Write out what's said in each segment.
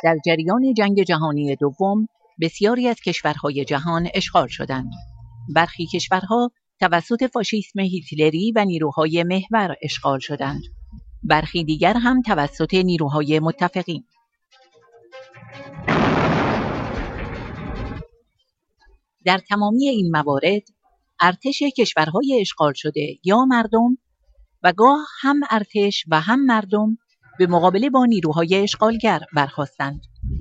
در جریان جنگ جهانی دوم بسیاری از کشورهای جهان اشغال شدند. برخی کشورها توسط فاشیسم هیتلری و نیروهای محور اشغال شدند. برخی دیگر هم توسط نیروهای متفقین. در تمامی این موارد ارتش کشورهای اشغال شده یا مردم و گاه هم ارتش و هم مردم به مقابله با نیروهای اشغالگر برخاستند.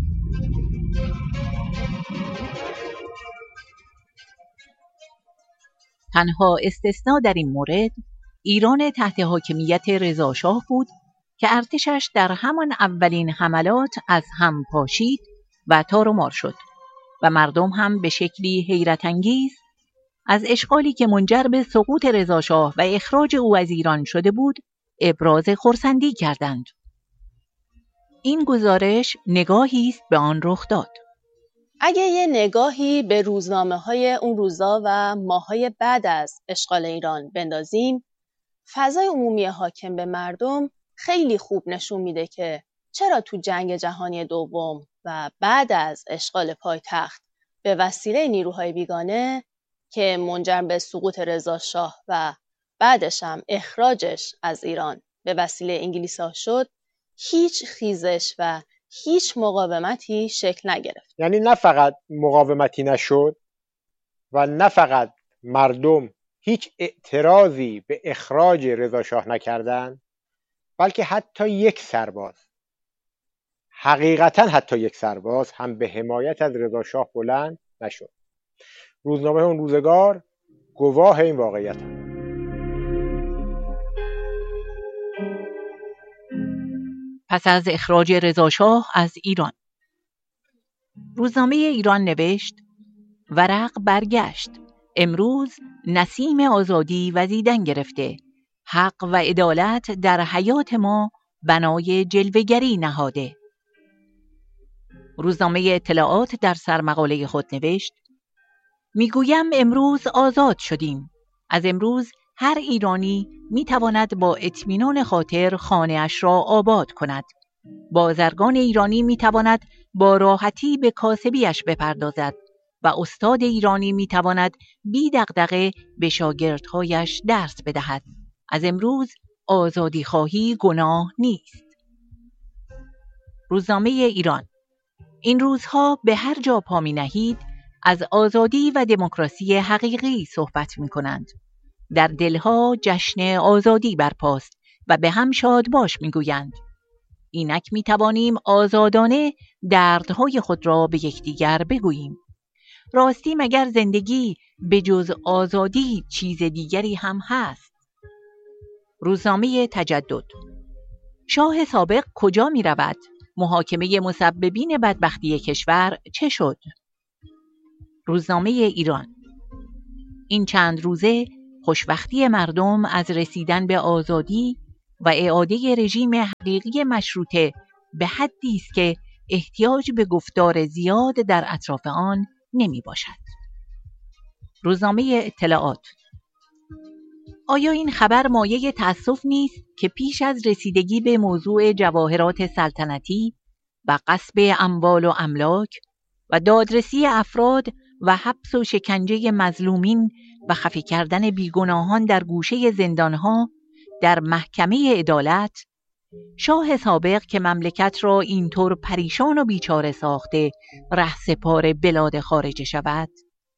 تنها استثنا در این مورد ایران تحت حاکمیت رضا شاه بود که ارتشش در همان اولین حملات از هم پاشید و تار و مار شد و مردم هم به شکلی حیرت انگیز از اشغالی که منجر به سقوط رضا شاه و اخراج او از ایران شده بود ابراز خرسندی کردند. این گزارش نگاهی است به آن رخ داد. اگه یه نگاهی به روزنامه‌های اون روزا و ماهای بعد از اشغال ایران بندازیم، فضای عمومی حاکم به مردم خیلی خوب نشون میده که چرا تو جنگ جهانی دوم و بعد از اشغال پایتخت به وسیله نیروهای بیگانه که منجر به سقوط رضا شاه و بعدش هم اخراجش از ایران به وسیله انگلیس‌ها شد، هیچ خیزش و هیچ مقاومتی شکل نگرفت. یعنی نه فقط مقاومتی نشد و نه فقط مردم هیچ اعتراضی به اخراج رضا شاه نکردند، بلکه حتی یک سرباز، حقیقتا حتی یک سرباز هم به حمایت از رضا شاه بلند نشد. روزنامه اون روزگار گواه این واقعیت هم. پس از اخراج رضا شاه از ایران، روزنامه ایران نوشت: ورق برگشت، امروز نسیم آزادی وزیدن گرفته، حق و عدالت در حیات ما بنای جلوه‌گری نهاده. روزنامه اطلاعات در سرمقاله خود نوشت: میگویم امروز آزاد شدیم. از امروز هر ایرانی میتواند با اطمینان خاطر خانه‌اش را آباد کند. بازرگان ایرانی میتواند با راحتی به کاسبیش بپردازد و استاد ایرانی میتواند بی دغدغه به شاگردهایش درس بدهد. از امروز آزادی خواهی گناه نیست. روزنامه ایران: این روزها به هر جا پا می نهید از آزادی و دموکراسی حقیقی صحبت می کنند. در دلها جشن آزادی برپاست و به هم شاد باش می گویند. اینک می توانیم آزادانه دردهای خود را به یکدیگر بگوییم. راستی مگر زندگی به جز آزادی چیز دیگری هم هست؟ روزنامه تجدد: شاه سابق کجا می رود؟ محاکمه مسببین بدبختی کشور چه شد؟ روزنامه ایران: این چند روزه خوشبختی مردم از رسیدن به آزادی و اعاده رژیم حقیقی مشروطه به حدی است که احتیاج به گفتار زیاد در اطراف آن نمی باشد. روزنامه اطلاعات: آیا این خبر مایه تأسف نیست که پیش از رسیدگی به موضوع جواهرات سلطنتی و غصب اموال و املاک و دادرسی افراد و حبس و شکنجه مظلومین و خفی کردن بیگناهان در گوشه زندانها در محکمه عدالت، شاه سابق که مملکت را اینطور پریشان و بیچاره ساخته رهسپار بلاد خارجه شود؟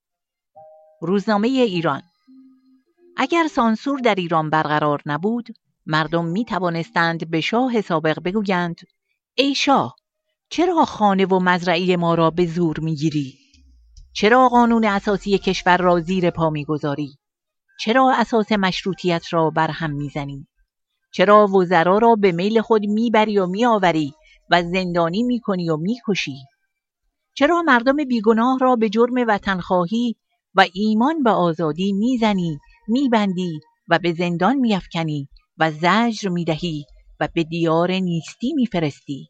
روزنامه ایران: اگر سانسور در ایران برقرار نبود، مردم می توانستند به شاه سابق بگویند: ای شاه، چرا خانه و مزرعه ما را به زور می گیری؟ چرا قانون اساسی کشور را زیر پا می گذاری؟ چرا اساس مشروطیت را برهم می زنی؟ چرا وزرا را به میل خود می بری و می آوری و زندانی می کنی و می کشی؟ چرا مردم بیگناه را به جرم وطنخواهی و ایمان به آزادی می زنی، می بندی و به زندان می افکنی و زجر می دهی و به دیار نیستی می فرستی؟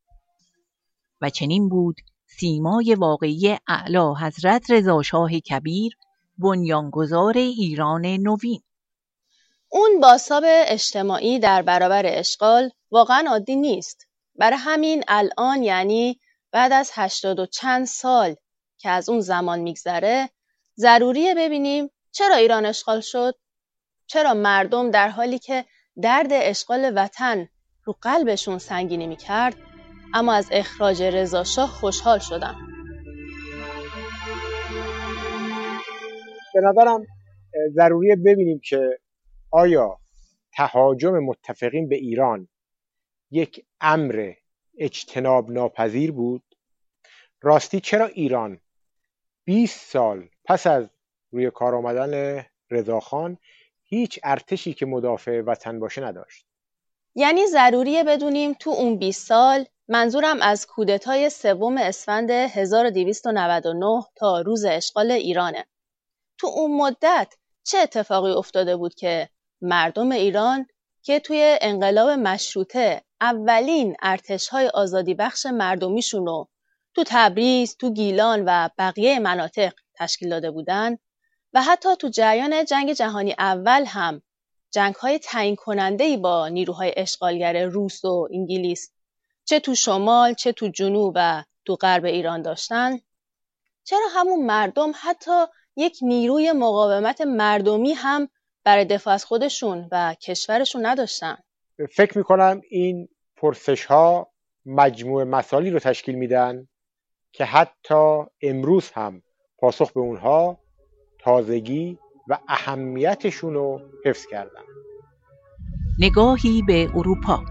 و چنین بود سیمای واقعی اعلی حضرت رضا شاه کبیر، بنیانگذار ایران نوین. اون بازتاب اجتماعی در برابر اشغال واقعا عادی نیست برای همین الان، یعنی بعد از 80 و چند سال که از اون زمان میگذره، ضروریه ببینیم چرا ایران اشغال شد؟ چرا مردم در حالی که درد اشغال وطن رو قلبشون سنگینی میکرد، اما از اخراج رضاشاه خوشحال شدن؟ به نظرم ضروریه ببینیم که آیا تهاجم متفقین به ایران یک امر اجتناب ناپذیر بود؟ راستی چرا ایران 20 سال پس از روی کار آمدن رضاخان هیچ ارتشی که مدافع وطن باشه نداشت؟ یعنی ضروریه بدونیم تو اون 20 سال، منظورم از کودتای 3 اسفند 1299 تا روز اشغال ایرانه، تو اون مدت چه اتفاقی افتاده بود که مردم ایران که توی انقلاب مشروطه اولین ارتش‌های آزادی بخش مردمیشون رو تو تبریز، تو گیلان و بقیه مناطق تشکیل داده بودن و حتی تو جریان جنگ جهانی اول هم جنگ‌های تعیین کننده‌ای با نیروهای اشغالگر روس و انگلیس چه تو شمال چه تو جنوب و تو غرب ایران داشتن؟ چرا همون مردم حتی یک نیروی مقاومت مردمی هم برای دفاع از خودشون و کشورشون نداشتن؟ فکر میکنم این پرسش ها مجموع مسائلی رو تشکیل میدن که حتی امروز هم پاسخ به اونها تازگی و اهمیتشون رو حفظ کردن. نگاهی به اروپا.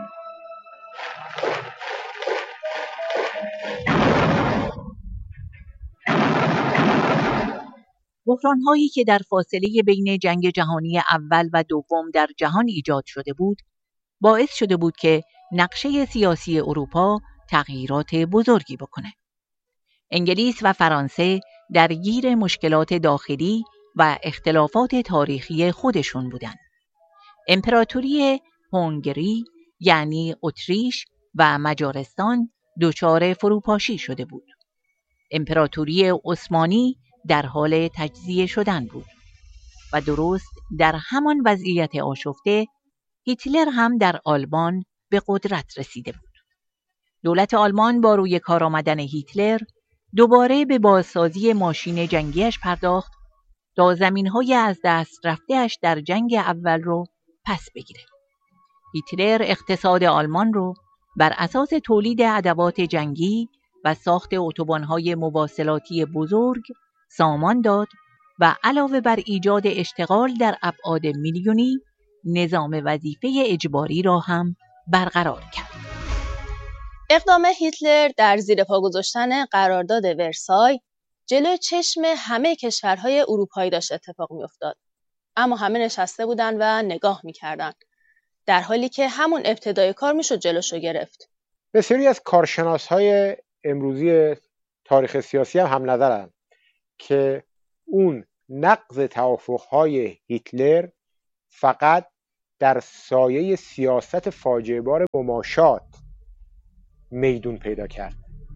بحران‌هایی که در فاصله بین جنگ جهانی اول و دوم در جهان ایجاد شده بود، باعث شده بود که نقشه سیاسی اروپا تغییرات بزرگی بکنه. انگلیس و فرانسه درگیر مشکلات داخلی و اختلافات تاریخی خودشون بودند. امپراتوری هنگری یعنی اتریش و مجارستان دچار فروپاشی شده بود. امپراتوری عثمانی در حال تجزیه شدن بود و درست در همان وضعیت آشفته هیتلر هم در آلمان به قدرت رسیده بود. دولت آلمان با روی کار آمدن هیتلر دوباره به بازسازی ماشین جنگیش پرداخت تا زمینهای از دست رفته‌اش در جنگ اول رو پس بگیره. هیتلر اقتصاد آلمان رو بر اساس تولید ادوات جنگی و ساخت اتوبان‌های مواصلاتی بزرگ سامان داد و علاوه بر ایجاد اشتغال در ابعاد میلیونی، نظام وظیفه اجباری را هم برقرار کرد. اقدام هیتلر در زیر پا گذاشتن قرارداد ورسای جلوی چشم همه کشورهای اروپایی داشت اتفاق می‌افتاد. اما همه نشسته بودن و نگاه می‌کردن، در حالی که همون ابتدای کار میشد جلوشو گرفت. بسیاری از کارشناس‌های امروزی تاریخ سیاسی هم نظرند که اون نقض توافق‌های هیتلر فقط در سایه سیاست فاجعه بار مماشات میدون پیدا کرد.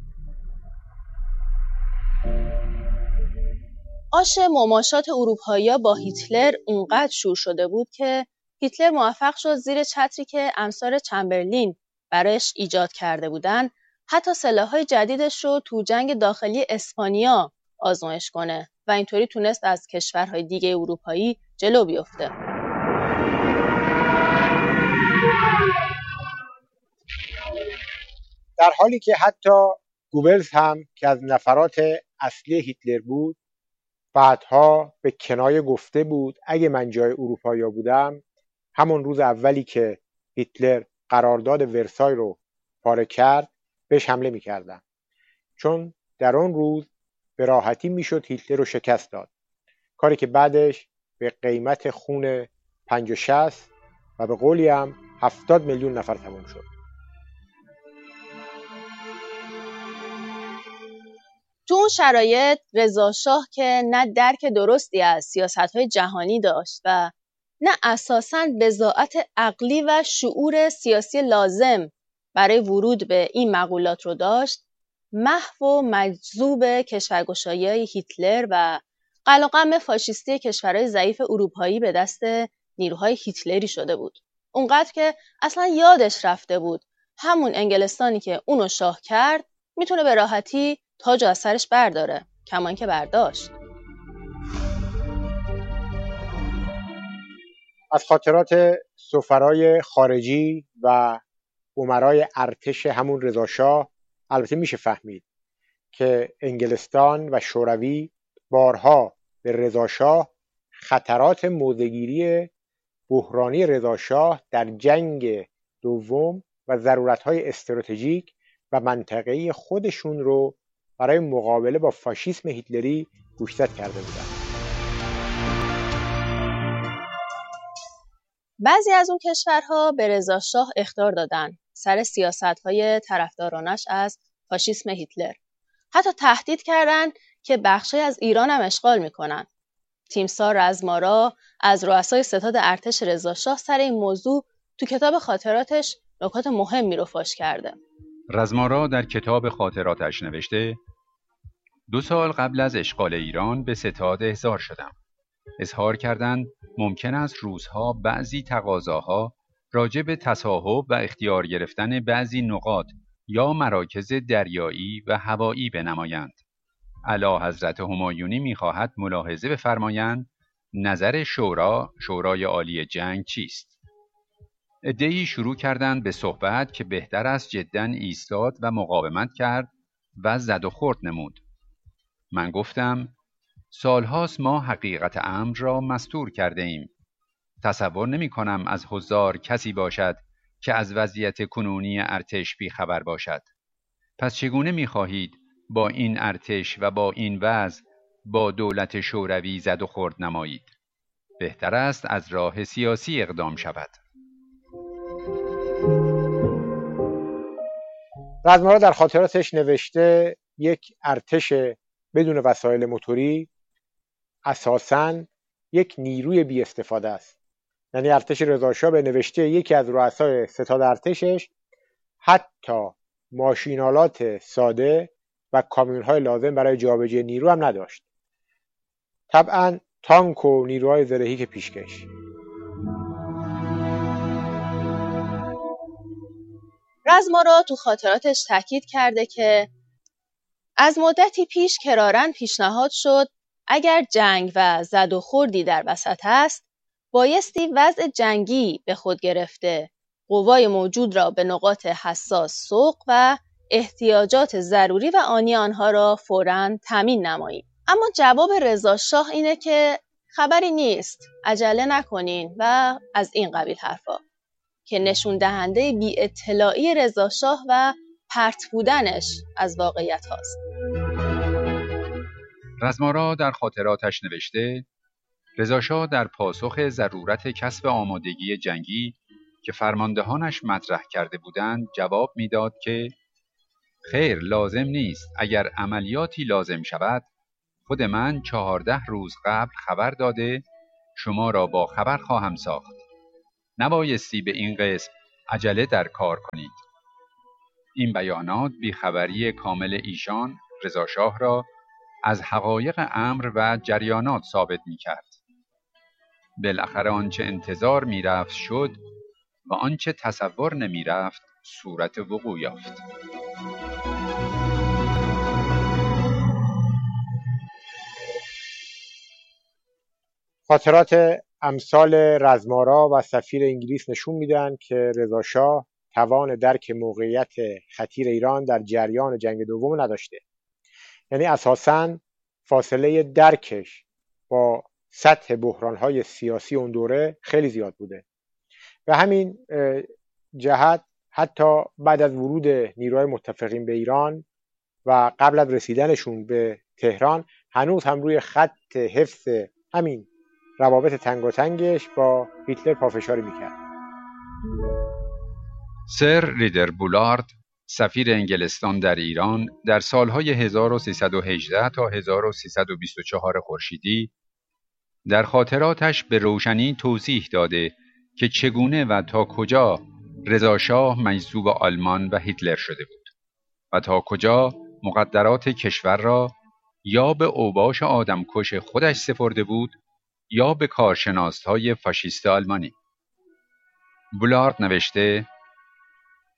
آش مماشات اروپایی‌ها با هیتلر اونقدر شور شده بود که هیتلر موفق شد زیر چتری که امثال چمبرلین برایش ایجاد کرده بودن، حتی سلاح‌های جدیدش رو تو جنگ داخلی اسپانیا آزمایش کنه و اینطوری تونست از کشورهای دیگه اروپایی جلو بیفته. در حالی که حتی گوبلز هم که از نفرات اصلی هیتلر بود، بعدها به کنایه گفته بود اگه من جای اروپایی بودم همون روز اولی که هیتلر قرارداد ورسای رو پاره کرد بهش حمله میکردم، چون در اون روز به راحتی میشد هیتلر رو شکست داد، کاری که بعدش به قیمت خون 50 و 60 و به قولی هم 70 میلیون نفر تموم شد. تو اون شرایط رضاشاه که نه درک درستی از سیاست‌های جهانی داشت و نه اساساً بضاعت عقلی و شعور سیاسی لازم برای ورود به این مقولات رو داشت، محو و مجذوب کشورگشایی هیتلر و قلقم فاشیستی کشورهای ضعیف اروپایی به دست نیروهای هیتلری شده بود. اونقدر که اصلا یادش رفته بود همون انگلستانی که اونو شاه کرد میتونه به راحتی تاج از سرش برداره، کمان که برداشت. از خاطرات سفرای خارجی و امرای ارتش همون رضاشاه البته میشه فهمید که انگلستان و شوروی بارها به رضاشاه خطرات موضع‌گیری بحرانی رضاشاه در جنگ دوم و ضرورت‌های استراتژیک و منطقه‌ای خودشون رو برای مقابله با فاشیسم هیتلری گوشزد کرده بودند. بعضی از اون کشورها به رضاشاه اخطار دادن سر سیاست‌های طرفدارانش از فاشیسم هیتلر. حتی تهدید کردند که بخشی از ایران هم اشغال میکنن. تیمسار رزمارا از رؤسای ستاد ارتش رضاشاه سر این موضوع تو کتاب خاطراتش نکات مهمی رو فاش کرده. رزمارا در کتاب خاطراتش نوشته 2 سال قبل از اشغال ایران به ستاد احضار شدم. اظهار کردند ممکن است روس‌ها بعضی تقاضاها راجع به تصاحب و اختیار گرفتن بعضی نقاط یا مراکز دریایی و هوایی بنمایند. اعلیحضرت همایونی می‌خواهد ملاحظه بفرمایند نظر شورای عالی جنگ چیست؟ عده‌ای شروع کردند به صحبت که بهتر است جداً ایستاد و مقاومت کرد و زد و خورد نمود. من گفتم سالهاست ما حقیقت امر را مستور کرده ایم. تصور نمی کنم از حضار کسی باشد که از وضعیت کنونی ارتش بی خبر باشد. پس چگونه می خواهید با این ارتش و با این وضع با دولت شوروی زد و خورد نمایید؟ بهتر است از راه سیاسی اقدام شود. رزمارا در خاطراتش نوشته یک ارتش بدون وسایل موتوری اساساً یک نیروی بی استفاده است. یعنی ارتش رضاشاه به نوشته یکی از رؤسای ستاد ارتشش حتی ماشینالات ساده و کامیون‌های لازم برای جابجایی نیرو هم نداشت. طبعاً تانک و نیروهای زرهی که پیشکش. رزمارا تو خاطراتش تاکید کرده که از مدتی پیش کراراً پیشنهاد شد اگر جنگ و زد و خوردی در وسط است، بایستی وضع جنگی به خود گرفته قوای موجود را به نقاط حساس سوق و احتیاجات ضروری و آنی آنها را فوراً تامین نمایید. اما جواب رضاشاه اینه که خبری نیست، عجله نکنین و از این قبیل حرفا که نشون دهنده بی اطلاعی رضاشاه و پرت بودنش از واقعیت هاست. رزمارا در خاطراتش نوشته رضاشاه در پاسخ ضرورت کسب آمادگی جنگی که فرماندهانش مطرح کرده بودند جواب میداد که خیر لازم نیست، اگر عملیاتی لازم شود خود من 14 روز قبل خبر داده شما را با خبر خواهم ساخت. نبایستی به این قسم عجله در کار کنید. این بیانات بیخبری کامل ایشان رضاشاه را از حقایق امر و جریانات ثابت می‌کرد. بالاخره آنچه انتظار می‌رفت شد و آنچه تصور نمی‌رفت صورت وقوع یافت. خاطرات امثال رزمارا و سفیر انگلیس نشون میدن که رضاشاه توان درک موقعیت خطیر ایران در جریان جنگ دوم نداشته. یعنی اساساً فاصله درکش با سطح بحران‌های سیاسی اون دوره خیلی زیاد بوده. به همین جهت حتی بعد از ورود نیروهای متفقین به ایران و قبل از رسیدنشون به تهران هنوز هم روی خط حفظ همین روابط تنگاتنگش با هیتلر پافشاری میکرد. سر ریدر بولارد سفیر انگلستان در ایران در سالهای 1318 تا 1324 خورشیدی در خاطراتش به روشنی توضیح داده که چگونه و تا کجا رضاشاه مجذوب آلمان و هیتلر شده بود و تا کجا مقدرات کشور را یا به اوباش آدمکش خودش سپرده بود یا به کارشناس‌های فاشیست آلمانی. بولارد نوشته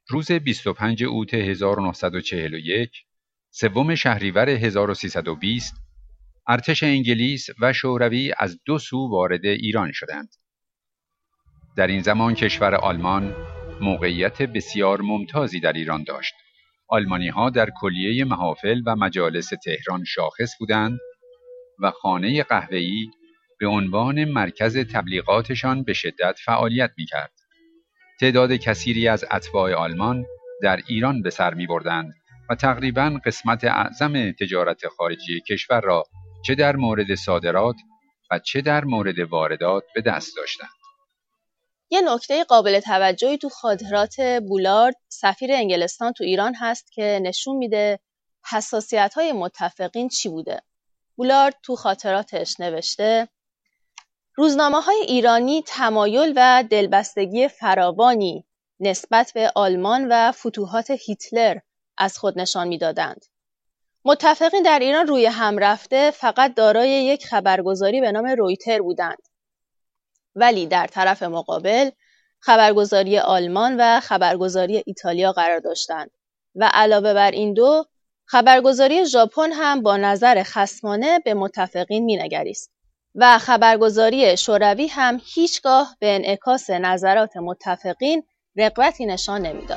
روز 25 اوت 1941 سوم شهریور 1320 ارتش انگلیس و شوروی از دو سو وارد ایران شدند. در این زمان کشور آلمان موقعیت بسیار ممتازی در ایران داشت. آلمانی‌ها در کلیه محافل و مجالس تهران شاخص بودند و خانه قهوه‌ای به عنوان مرکز تبلیغاتشان به شدت فعالیت می‌کرد. تعداد کثیری از اتباع آلمان در ایران به سر می‌بردند و تقریباً قسمت اعظم تجارت خارجی کشور را چه در مورد صادرات و چه در مورد واردات به دست داشتند. یه نکته قابل توجهی تو خاطرات بولارد سفیر انگلستان تو ایران هست که نشون میده حساسیت‌های متفقین چی بوده. بولارد تو خاطراتش نوشته روزنامه‌های ایرانی تمایل و دلبستگی فراوانی نسبت به آلمان و فتوحات هیتلر از خود نشان میدادند. متفقین در ایران روی هم رفته فقط دارای یک خبرگزاری به نام رویتر بودند. ولی در طرف مقابل خبرگزاری آلمان و خبرگزاری ایتالیا قرار داشتند و علاوه بر این دو خبرگزاری ژاپن هم با نظر خصمانه به متفقین مینگریست و خبرگزاری شوروی هم هیچگاه به انعکاس نظرات متفقین رغبتی نشان نمیداد.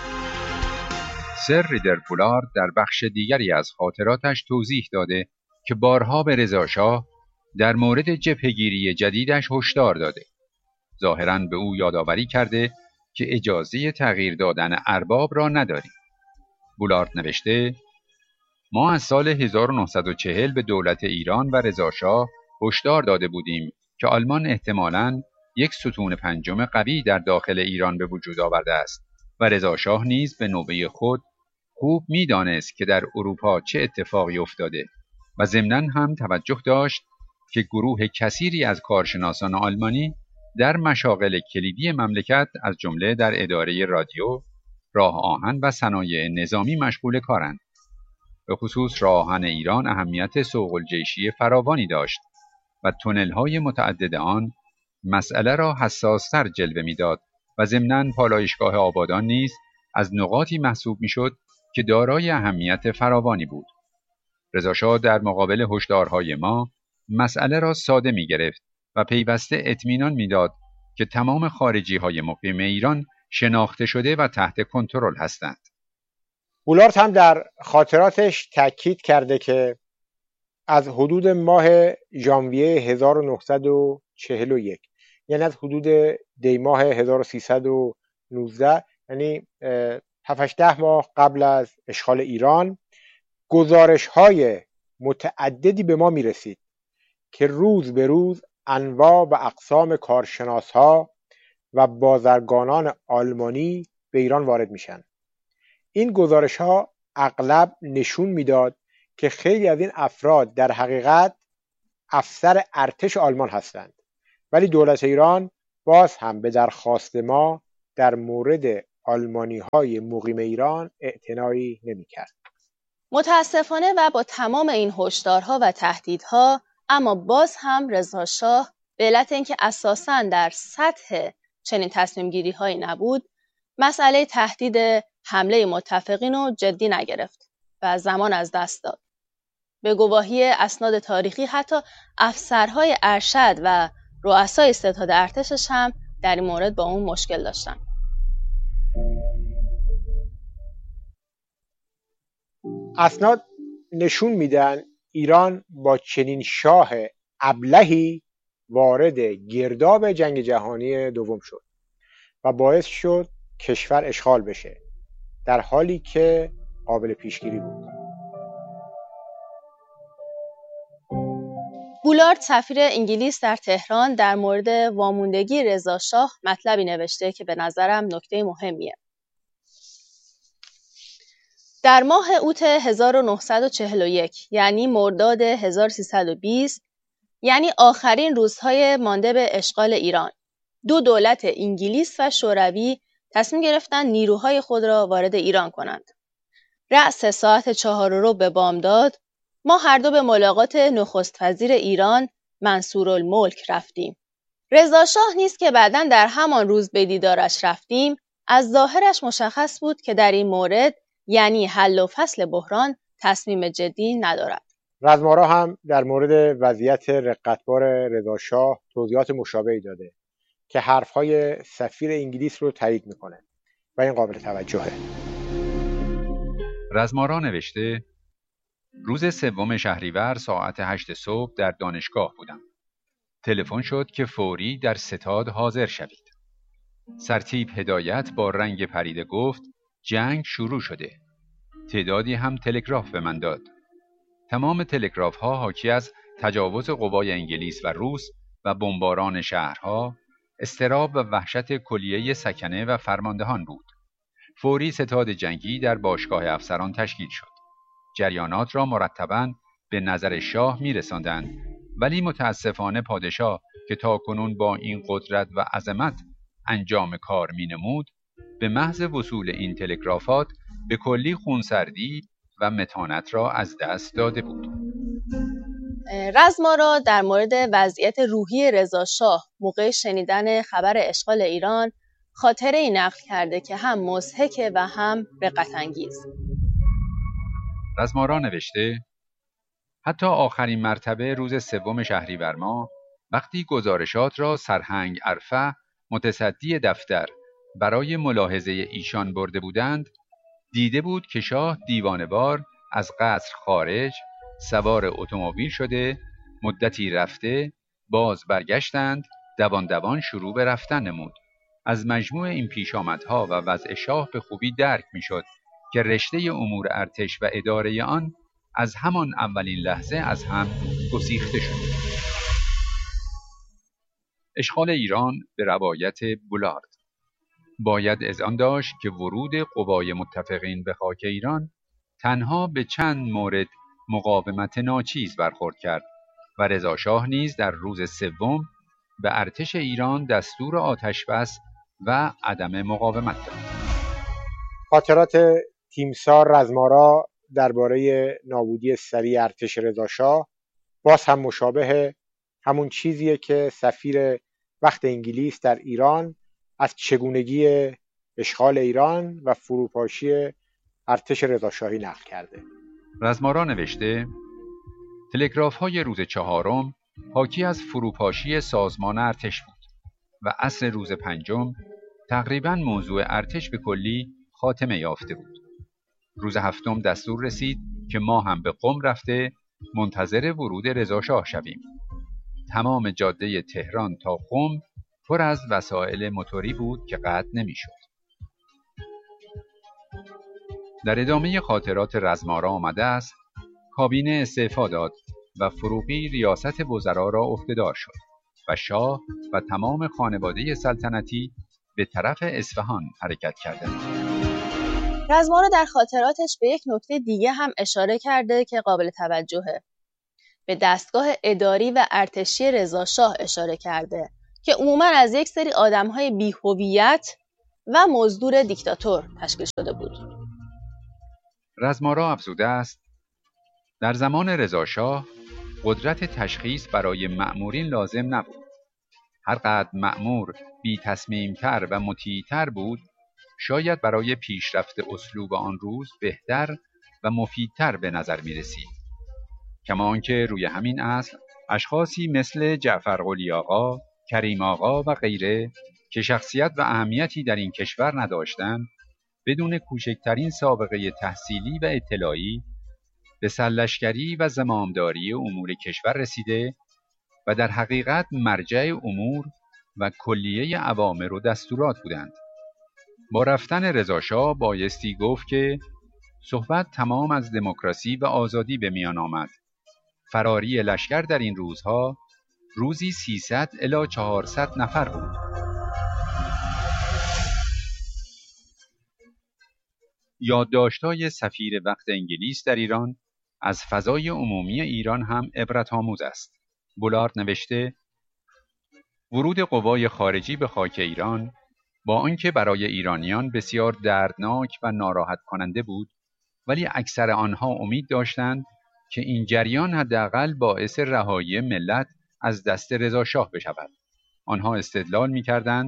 سر ریدر بولارد در بخش دیگری از خاطراتش توضیح داده که بارها به رضا شاه در مورد جبهه‌گیری جدیدش هشدار داده. ظاهراً به او یادآوری کرده که اجازه تغییر دادن ارباب را نداریم. بولارد نوشته ما از سال 1940 به دولت ایران و رضا شاه هشدار داده بودیم که آلمان احتمالاً یک ستون پنجم قوی در داخل ایران به وجود آورده است و رضا شاه نیز به نوبه خود خوب می‌دانست که در اروپا چه اتفاقی افتاده و ضمناً هم توجه داشت که گروه کثیری از کارشناسان آلمانی در مشاغل کلیدی مملکت از جمله در اداره رادیو، راه آهن و صنایع نظامی مشغول کارند. به خصوص راه آهن ایران اهمیت سوق‌الجیشی فراوانی داشت و تونل‌های متعدد آن مسئله را حساس‌تر جلوه می‌داد و ضمناً پالایشگاه آبادان نیز از نقاطی محسوب می‌شد که دارای اهمیت فراوانی بود. رضا شاه در مقابل هشدارهای ما مسئله را ساده می‌گرفت و پیوسته اطمینان می‌داد که تمام خارجی‌های مقیم ایران شناخته شده و تحت کنترل هستند. بولارد هم در خاطراتش تاکید کرده که از حدود ماه ژانویه 1941 یعنی از حدود دی ماه 1319 یعنی 7-10 ماه قبل از اشغال ایران گزارش‌های متعددی به ما می‌رسید که روز به روز انواع و اقسام کارشناس‌ها و بازرگانان آلمانی به ایران وارد میشن. این گزارش‌ها اغلب نشون میداد که خیلی از این افراد در حقیقت افسر ارتش آلمان هستند، ولی دولت ایران باز هم به درخواست ما در مورد آلمانی‌های مقیم ایران اعتنایی نمی‌کرد. متاسفانه و با تمام این هشدارها و تهدیدها اما باز هم رضا شاه به علت اینکه اساساً در سطح چنین تصمیم گیری هایی نبود، مسئله تهدید حمله متفقین رو جدی نگرفت و زمان از دست داد. به گواهی اسناد تاریخی حتی افسرهای ارشد و رؤسای ستاد ارتشش هم در این مورد با اون مشکل داشتن. اسناد نشون میدن ایران با چنین شاه ابلهی وارد گرداب جنگ جهانی دوم شد و باعث شد کشور اشغال بشه، در حالی که قابل پیشگیری بود. بولارد سفیر انگلیس در تهران در مورد واموندگی رضا شاه مطلبی نوشته که به نظرم نکته مهمیه. در ماه اوت 1941 یعنی مرداد 1320 یعنی آخرین روزهای مانده به اشغال ایران، دو دولت انگلیس و شوروی تصمیم گرفتند نیروهای خود را وارد ایران کنند. رأس ساعت 4:15 به بامداد ما هر دو به ملاقات نخست وزیر ایران منصورالملک رفتیم. رضا شاه نیز که بعداً در همان روز به دیدارش رفتیم از ظاهرش مشخص بود که در این مورد، یعنی حل و فصل بحران، تصمیم جدی ندارد. رزمارا هم در مورد وضعیت رقتبار رضاشاه توضیحات مشابهی داده که حرفهای سفیر انگلیس رو تایید میکنه و این قابل توجهه. رزمارا نوشته روز 3 شهریور ساعت 8 صبح در دانشگاه بودم. تلفن شد که فوری در ستاد حاضر شوید. سرتیپ هدایت با رنگ پریده گفت جنگ شروع شده. تعدادی هم تلگراف به من داد. تمام تلگراف ها حاکی از تجاوز قوای انگلیس و روس و بمباران شهرها، اضطراب و وحشت کلیه سکنه و فرماندهان بود. فوری ستاد جنگی در باشگاه افسران تشکیل شد. جریانات را مرتباً به نظر شاه می‌رساندند، ولی متاسفانه پادشاه که تاکنون با این قدرت و عظمت انجام کار می‌نمود، به محض وصول این تلگرافات به کلی خونسردی و متانت را از دست داده بود. رزمارا در مورد وضعیت روحی رضاشاه موقع شنیدن خبر اشغال ایران خاطره‌ای نقل کرده که هم مضحک و هم رقت‌انگیز. رزمارا نوشته حتی آخرین مرتبه روز 3 شهریور ماه وقتی گزارشات را سرهنگ عرفه متصدی دفتر برای ملاحظه ایشان برده بودند، دیده بود که شاه دیوانه‌وار از قصر خارج سوار اتومبیل شده، مدتی رفته، باز برگشتند، دوان دوان شروع به رفتن نمود. از مجموع این پیشامدها و وضع شاه به خوبی درک می‌شد که رشته امور ارتش و اداره آن از همان اولین لحظه از هم گسیخته شد. اشغال ایران به روایت بولارد. باید اذعان داشت که ورود قوای متفقین به خاک ایران تنها به چند مورد مقاومت ناچیز برخورد کرد و رضاشاه نیز در روز 3 به ارتش ایران دستور آتش بس و عدم مقاومت داد. خاطرات تیمسار رزمارا درباره نابودی سریع ارتش رضاشاه باز هم مشابه همون چیزیه که سفیر وقت انگلیس در ایران از چگونگی اشغال ایران و فروپاشی ارتش رضاشاهی نقل کرده. رزمارا نوشته تلگراف‌های روز 4 حاکی از فروپاشی سازمان ارتش بود و عصر روز 5 تقریباً موضوع ارتش به کلی خاتمه یافته بود. روز 7 دستور رسید که ما هم به قم رفته منتظر ورود رضاشاه شویم. تمام جاده تهران تا قم پر از وسایل موتوری بود که قطع نمی‌شد. در ادامه خاطرات رزمارا آمده است کابینه استعفا داد و فروغی ریاست وزرا را عهده‌دار شد و شاه و تمام خانواده سلطنتی به طرف اصفهان حرکت کردند. رزمارا در خاطراتش به یک نکته دیگه هم اشاره کرده که قابل توجهه. به دستگاه اداری و ارتشی رضاشاه اشاره کرده که عموماً از یک سری آدم‌های بی‌هویت و مزدور دیکتاتور تشکیل شده بود. رزمارا افزوده است در زمان رضاشاه قدرت تشخیص برای مأمورین لازم نبود. هر قدر مأمور بی تصمیم‌تر و مطیع‌تر بود، شاید برای پیشرفت اسلوب آن روز بهتر و مفیدتر به نظر می رسید. کما آنکه روی همین اصل اشخاصی مثل جعفر قلی آقا، کریم آقا و غیره که شخصیت و اهمیتی در این کشور نداشتند، بدون کوچکترین سابقه تحصیلی و اطلاعی به سرلشکری و زمامداری امور کشور رسیده و در حقیقت مرجع امور و کلیه اوامر و دستورات بودند. با رفتن رضاشاه بایستی گفت که صحبت تمام از دموکراسی و آزادی به میان آمد. فراری لشکر در این روزها روزی 300 الی 400 نفر بود. یادداشت‌های سفیر وقت انگلیس در ایران از فضای عمومی ایران هم عبرت‌آموز است. بولارد نوشته ورود قوای خارجی به خاک ایران با آنکه برای ایرانیان بسیار دردناک و ناراحت کننده بود، ولی اکثر آنها امید داشتند که این جریان حداقل باعث رهایی ملت از دست رضاشاه بشود. آنها استدلال می‌کردند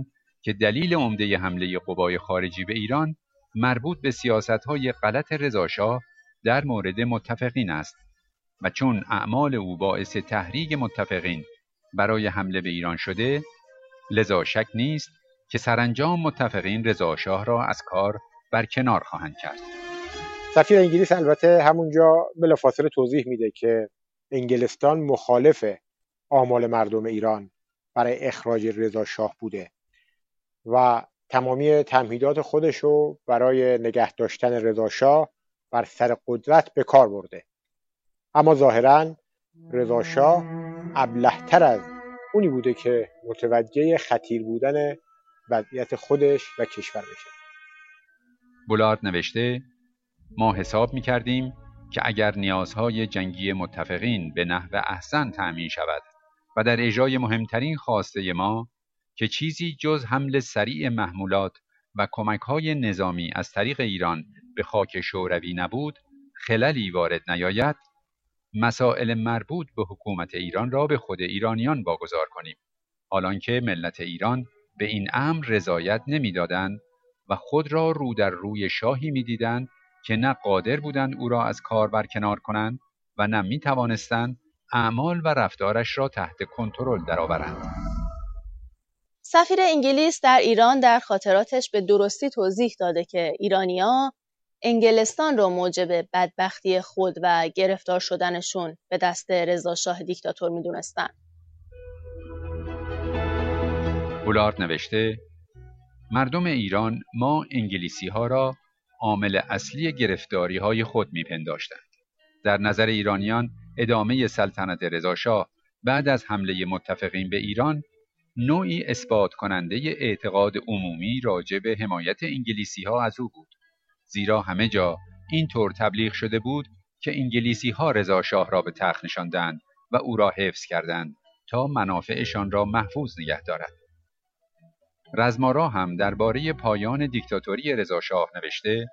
که دلیل عمده حمله قوای خارجی به ایران مربوط به سیاست‌های غلط رضاشاه در مورد متفقین است و چون اعمال او باعث تحریک متفقین برای حمله به ایران شده، لذا شک نیست که سرانجام متفقین رضاشاه را از کار برکنار خواهند کرد. سفیر انگلیس البته همونجا بلافاصله توضیح میده که انگلستان مخالف آمال مردم ایران برای اخراج رضاشاه بوده و تمامی تمهیدات خودشو برای نگه داشتن رضاشاه بر سر قدرت به کار برده. اما ظاهراً رضاشاه ابله‌تر از اونی بوده که متوجه خطیر بودن وضعیت خودش و کشور بشه. بولارد نوشته: ما حساب می‌کردیم که اگر نیازهای جنگی متفقین به نحو احسن تأمین شود و در اجرای مهمترین خواسته ما که چیزی جز حمل سریع محمولات و کمک‌های نظامی از طریق ایران به خاک شوروی نبود، خللی وارد نیاید، مسائل مربوط به حکومت ایران را به خود ایرانیان واگذار کنیم، حالانکه ملت ایران به این امر رضایت نمی‌دادند و خود را رو در روی شاهی می‌دیدند که نه قادر بودند او را از کار برکنار کنند و نه می‌توانستند اعمال و رفتارش را تحت کنترل درآورند. سفیر انگلیس در ایران در خاطراتش به درستی توضیح داده که ایرانی‌ها انگلستان را موجب بدبختی خود و گرفتار شدنشون به دست رضاشاه دیکتاتور می‌دونستند. بولارد نوشته: مردم ایران ما انگلیسی‌ها را عامل اصلی گرفتاری‌های خود می‌پنداشتند. در نظر ایرانیان ادامه سلطنت رضاشاه بعد از حمله متفقین به ایران نوعی اثبات کننده اعتقاد عمومی راجع به حمایت انگلیسی‌ها از او بود، زیرا همه جا این طور تبلیغ شده بود که انگلیسی‌ها رضاشاه را به تخت نشاندند و او را حفظ کردند تا منافعشان را محفوظ نگه دارد. رزمارا هم درباره پایان دیکتاتوری رضاشاه نوشته: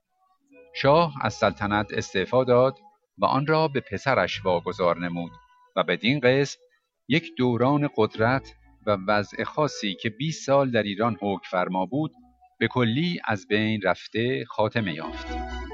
شاه از سلطنت استعفا داد و آن را به پسرش واگذار نمود و بدین قسم یک دوران قدرت و وضع خاصی که 20 سال در ایران حکم فرما بود به کلی از بین رفته خاتمه یافت.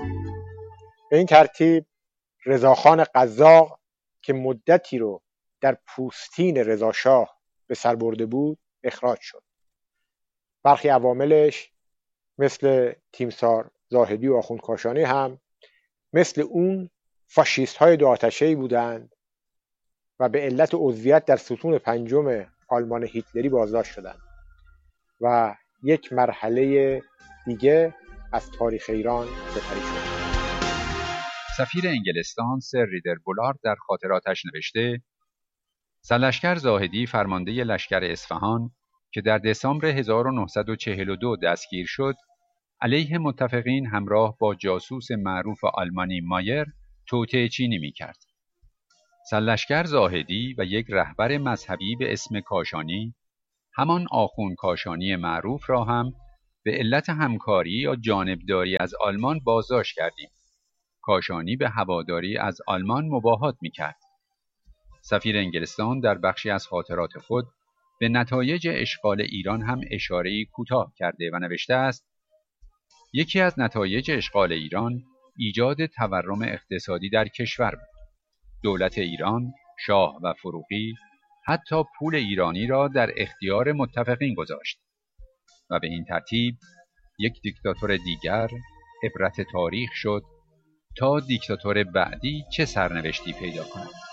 به این ترتیب رضاخان قزاق که مدتی رو در پوستین رضاشاه به سر برده بود اخراج شد. برخی عواملش مثل تیمسار زاهدی و آخوند کاشانی هم مثل اون فاشیست های دو آتشه‌ای بودند و به علت عضویت در ستون پنجم آلمان هیتلری بازداشت شدند و یک مرحله دیگه از تاریخ ایران سپری شد. سفیر انگلستان سر ریدر بولارد در خاطراتش نوشته: سرلشکر زاهدی فرمانده لشکر اصفهان که در دسامبر 1942 دستگیر شد، علیه متفقین همراه با جاسوس معروف آلمانی مایر توطئه چینی می‌کرد. سرلشکر زاهدی و یک رهبر مذهبی به اسم کاشانی، همان آخوند کاشانی معروف را هم به علت همکاری یا جانبداری از آلمان بازداشت کردیم. کاشانی به هواداری از آلمان مباهات می‌کرد. سفیر انگلستان در بخشی از خاطرات خود به نتایج اشغال ایران هم اشاره‌ای کوتاه کرده و نوشته است: یکی از نتایج اشغال ایران ایجاد تورم اقتصادی در کشور بود. دولت ایران، شاه و فروغی حتی پول ایرانی را در اختیار متفقین گذاشت و به این ترتیب یک دیکتاتور دیگر عبرت تاریخ شد تا دیکتاتور بعدی چه سرنوشتی پیدا کند.